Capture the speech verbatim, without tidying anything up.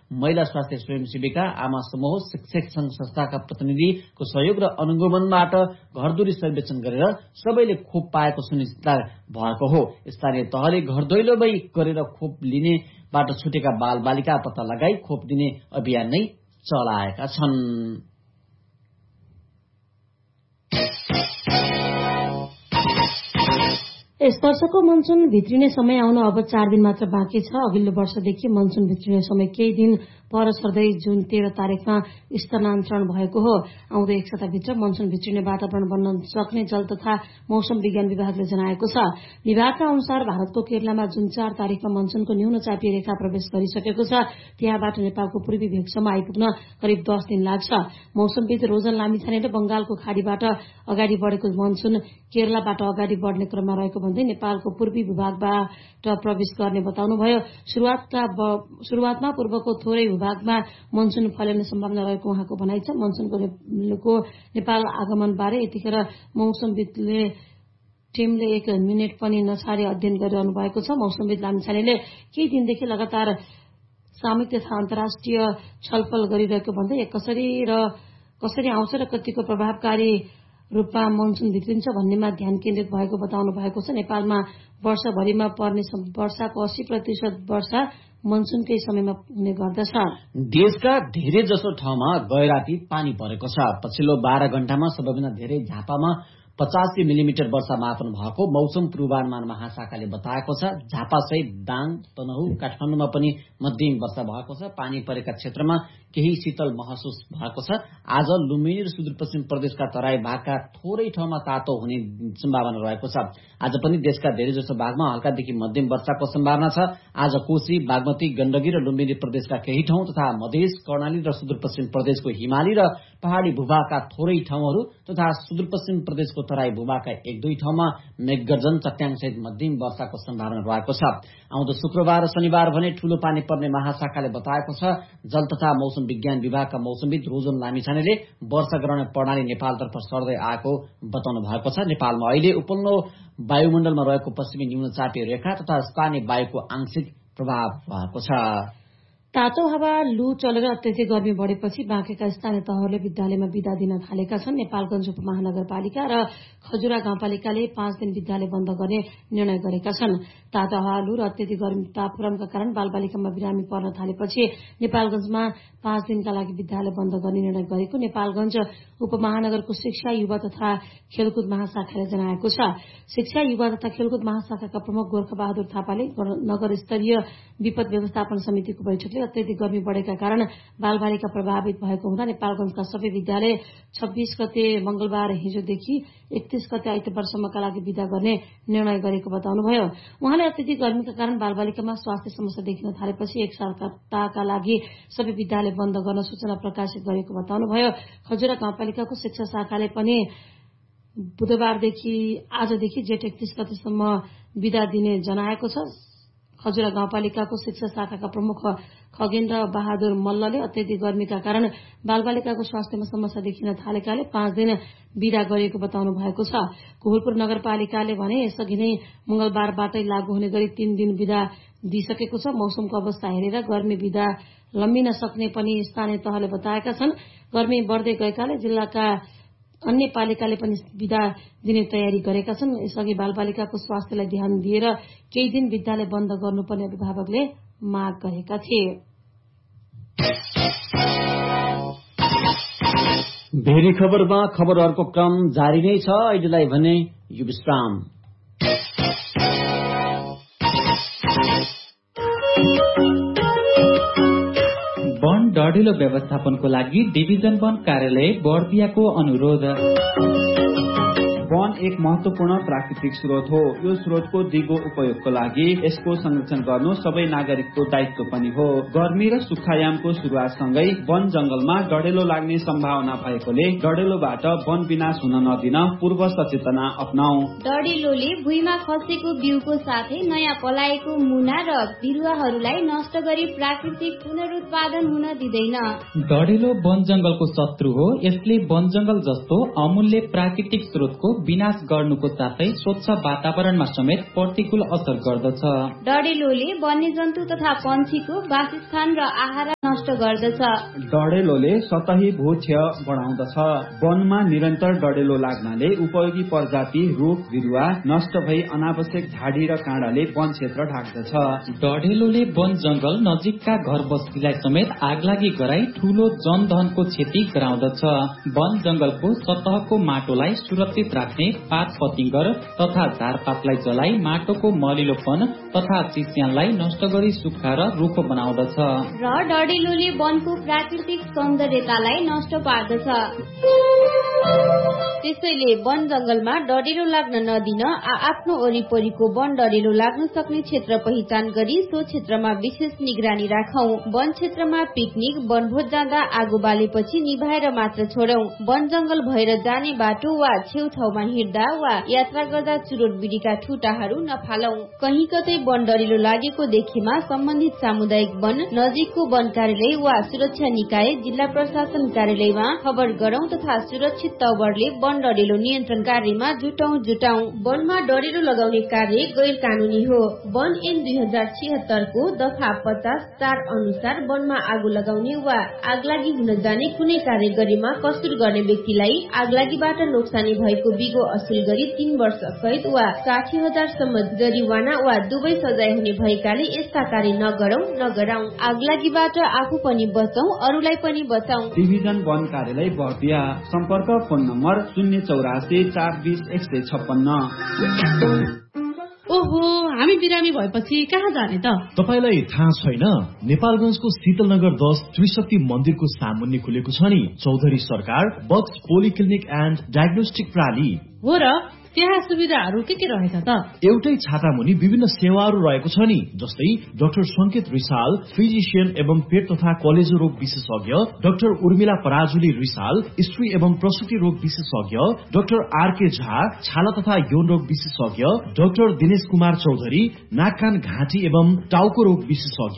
महिला स्वास्थ्य स्वयंसेविका, आमा समूह, शिक्षक संघ संस्थाका प्रतिनिधिको सहयोग र अनुगमनबाट घरधुरी सर्वेक्षण गरेर सबैले खोप पाएको सुनिश्चित भएको हो। स्थानीय तहले घर दैलोमै गरेर खोप लिनेबाट छुटेका बाल बालिका पत्ता लगाई खोप दिने अभियान नै चलाएका छन्। यस वर्षको मनसुन भित्रिने समय आउन अब चार दिन मात्र बाँकी छ। अघिल्लो वर्षदेखि मनसुन भित्रिने समय केही दिन पर सर्दै जुन तेह्र तारिकमा स्थानान्तरण भएको हो। आउँदो एक सप्ताहभित्र मनसुन भित्रिने वातावरण बन्न सक्ने जल तथा मौसम विज्ञान विभागले जनाएको छ। विभागका अनुसार भारतको केरलामा जुन चार तारिकमा मनसुनको न्यून चापीय रेखा प्रवेश गरिसकेको छ, त्यहाँबाट नेपालको पूर्वी भेगसम्म आइपुग्न करिब दस दिन लाग्छ। मौसमविद रोजन लामिछानेले बंगालको खाड़ीबाट अगाडि बढेको मनसुन केरलाबाट अगाडि बढ्ने क्रममा रहेको भन्दै नेपालको पूर्वी भूभागबाट प्रवेश गर्ने बताउनुभयो। शुरूआतमा पूर्वको थोरै भूभागमा मनसुन फैलिने सम्भावना रहेको उहाँको भनाइ छ। मनसुनको नेपाल आगमन बारे यतिखेर मौसमविदले टिमले एक मिनेट पनि नछाडी अध्ययन गरिरहनु भएको छ। मौसमविद लामिछानेले केही दिनदेखि लगातार सामूहिक तथा अन्तर्राष्ट्रिय छलफल गरिरहेको भन्दै कसरी र कसरी आउँछ र कतिको प्रभावकारी रूपमा मनसुन भित्रिन्छ भन्नेमा ध्यान केन्द्रित भएको बताउनु भएको छ। नेपालमा वर्षभरिमा पर्ने वर्षाको अस्सी प्रतिशत वर्षा मनसुनकै समयमा हुने गर्दछ। देशका धेरै जसो ठाउँमा गैराती पानी परेको छ। पछिल्लो बाह्र घण्टामा सबैभन्दा धेरै झापामा पचासी मिलिमिटर वर्षा मापन भएको मौसम पूर्वानुमान महाशाखाले बताएको छ। झापा सहित दाङ, तनहु, काठमाडौँमा पनि मध्यम वर्षा भएको छ। पानी परेका क्षेत्रमा केही शीतल महसुस भएको छ। आज लुम्बिनी र सुदूरपश्चिम प्रदेशका तराई भागका थोरै ठाउँमा तातो हुने सम्भावना रहेको छ। आज पनि देशका धेरैजसो भागमा हल्कादेखि मध्यम वर्षाको सम्भावना छ। आज कोशी, बागमती, गण्डकी र लुम्बिनी प्रदेशका केही ठाउँ तथा मधेस, कर्णाली र सुदूरपश्चिम प्रदेशको हिमाली र पहाड़ी भूभागका थोरै ठाउँहरू तथा सुदूरपश्चिम प्रदेशको तराई भूभागका एक दुई ठाउँमा मेघगर्जन, चट्याङसहित मध्यम वर्षाको सम्भावना रहेको छ। आउँदो शुक्रबार र शनिबार भने ठूलो पानी पर्ने महाशाखाले बताएको छ। जल तथा मौसम विज्ञान विभागका मौसमविद रोजन लामिछानेले वर्षा गराउने प्रणाली नेपालतर्फ सर्दै आएको बताउनु भएको छ। नेपालमा अहिले उपल्लो वायुमण्डलमा रहेको पश्चिमी न्यून चापीय रेखा तथा स्थानीय वायुको आंशिक प्रभाव भएको छ। तातो हावा, लू चलेर अत्यधिक गर्मी बढेपछि बाँकेका स्थानीय तहहरूले विद्यालयमा बिदा दिन थालेका छन्। नेपालगञ्ज उपमहानगरपालिका र खजुरा गाउँपालिकाले पाँच दिन विद्यालय बन्द गर्ने निर्णय गरेका छन्। तातो हावा, लू र अत्यधिक गर्मी तापक्रमका कारण बालबालिकामा बिरामी पर्न थालेपछि नेपालगञ्जमा पाँच दिनका लागि विद्यालय बन्द गर्ने निर्णय गरेको नेपालगञ्ज उपमहानगरको शिक्षा, युवा तथा खेलकुद महाशाखाले जनाएको छ। शिक्षा, युवा तथा खेलकुद महाशाखाका प्रमुख गोर्खा बहादुर थापाले नगर स्तरीय विपद व्यवस्थापन समितिको बैठकले अत्यधिक गर्मी बढेका कारण बालबालिका प्रभावित भएको हुँदा नेपालगञ्जका सबै विद्यालय छब्बीस गते मंगलबार हिजोदेखि एकतीस गते आइतबारसम्मका लागि विदा गर्ने निर्णय गरेको बताउनुभयो। उहाँले अत्यधिक गर्मीका कारण बालबालिकामा स्वास्थ्य समस्या देखिन थालेपछि एक सप्ताहका लागि सबै विद्यालय बन्द गर्न सूचना प्रकाशित गरेको बताउनुभयो। खजुरा गाउँपालिकाको शिक्षा शाखाले पनि बुधबारदेखि आजदेखि जेठ एकतीस गतेसम्म विदा दिने जनाएको छ। खजुरा गाउँपालिकाको शिक्षा शाखाका प्रमुख खगेन्द्र बहादुर मल्लले अत्यधिक गर्मीका कारण बालबालिकाको स्वास्थ्यमा समस्या देखिन थालेकाले पाँच दिन विदा गरिएको बताउनु भएको छ। कोहलपुर नगरपालिकाले भने यसअघि नै मंगलबारबाटै लागू हुने गरी तीन दिन विदा दिइसकेको छ। मौसमको अवस्था हेरेर गर्मी विदा लम्बिन सक्ने पनि स्थानीय तहले बताएका छन्। गर्मी बढ्दै गएकाले जिल्लाका अन्य पालिकाले पनि विदा दिने तयारी गरेका छन्। यसअघि बालबालिकाको स्वास्थ्यलाई ध्यान दिएर केही दिन विद्यालय बन्द गर्नुपर्ने अभिभावकले माग गरेका थिए। भेरी खबरमा खबरहरूको क्रम जारी नै छ। अहिलेलाई भने यो विश्राम। वन डढिलो व्यवस्थापनको लागि डिभिजन वन कार्यालय बर्दियाको अनुरोध। वन एक महत्वपूर्ण प्राकृतिक स्रोत हो। यो स्रोतको दिगो उपयोगको लागि यसको संरक्षण गर्नु सबै नागरिकको दायित्व पनि हो। गर्मी र सुक्खायामको सुरुवातसँगै वन जंगलमा डढेलो लाग्ने सम्भावना भएकोले डढेलोबाट वन विनाश हुन नदिन पूर्व सचेतना अपनाऊ। डढेलोले भुइँमा खसेको बिउको साथै नयाँ पलाएको मुना र बिरुवाहरूलाई नष्ट गरी प्राकृतिक पुनरुत्पादन हुन दिँदैन। डढेलो वन जंगलको शत्रु हो। यसले वन जंगल जस्तो अमूल्य प्राकृतिक स्रोतको विनाश गर्नुको साथै स्वच्छ वातावरणमा समेत प्रतिकूल असर गर्दछ। डढेलोले वन्यजन्तु तथा पन्छीको वासस्थान र आहार नष्ट गर्दछ। डढेलोले सतही भूक्षय बढाउँदछ। वनमा निरन्तर डढेलो लाग्नाले उपयोगी प्रजाति रुख बिरुवा नष्ट भई अनावश्यक झाडी र काँडाले वन क्षेत्र ढाक्दछ। डढेलोले वन जंगल नजिकका घर बस्तीलाई समेत आगलागी गराई ठूलो जनधनको क्षति गराउँदछ। वन जंगलको सतहको माटोलाई सुरक्षित राख्ने पात पतिंगर तथा झारपातलाई जलाई माटोको मलिलोपन तथा चिस्यानलाई नष्ट गरी सुक्खा र रुखो बनाउँदछ। र डढेलोले वनको प्राकृतिक सौन्दर्यतालाई नष्ट पार्दछ। त्यसैले वन जंगलमा डढेलो लाग्न नदिन आफ्नो वरिपरिको वन डढेलो लाग्न सक्ने क्षेत्र पहिचान गरी सो क्षेत्रमा विशेष निगरानी राखौं। वन क्षेत्रमा पिकनिक वनभोज जाँदा आगो बालेपछि निभाएर मात्र छोडौं। वन जंगल भएर जाने बाटो वा छेउछाउमा हिँड्दा वा यात्रा गर्दा चुरोट बिडीका ठुटाहरू नफालौं। कहीं कतै वन डढेलो लागेको देखेमा सम्बन्धित सामुदायिक वन नजिकको वन कार्यालय वा सुरक्षा निकाय जिल्ला प्रशासन कार्यालयमा खबर गरौं तथा सुरक्षित तवरले वन डढेलो नियन्त्रण कार्यमा जुटौं जुटाउँ। वनमा डढेलो लगाउने कार्य गैर कानूनी हो। वन ऐन दुई हजार छिहत्तर को दफा पचास चार अनुसार वनमा आगो लगाउने वा आगलागी हुन जाने कुनै कार्य गरेमा कसुर गर्ने व्यक्तिलाई आगलागीबाट नोक्सानी भएको बिगो असुल गरी तीन वर्ष कैद वा साठी हजार सम्म जरिवाना वा दुवै सजाय हुने भएकाले यस्ता कार्य नगरौं नगराउँ। आगलागीबाट आफू पनि बचौं, अरूलाई पनि बचाउँ। डिभिजन वन कार्यालय बर्दिया। सम्पर्क फोन नम्बर शून्य चौरासी चार बीस एक सय छप्पन्न। ओहो, हामी बिरामी भएपछि कहाँ जाने त? तपाईलाई थाहा छैन? नेपालगंजको शीतलनगर दस त्रिशक्ति मन्दिरको सामुन्ने खुलेको छ नि चौधरी सरकार बक्स पोलिक्लिनिक एन्ड डायग्नोस्टिक प्रणाली। हो र, त्यहाँ सुविधाहरू के के रहेछ त? एउटै छाता मुनि विभिन्न सेवाहरू रहेको छ नि, जस्तै डाक्टर संकेत रिसाल फिजिशियन एवं पेट तथा कलेजो रोग विशेषज्ञ, डाक्टर उर्मिला पराजुली रिसाल स्त्री एवं प्रसुति रोग विशेषज्ञ, डाक्टर आरके झा छाला तथा यौन रोग विशेषज्ञ, डाक्टर दिनेश कुमार चौधरी नाक कान घाँटी एवं टाउको रोग विशेषज्ञ,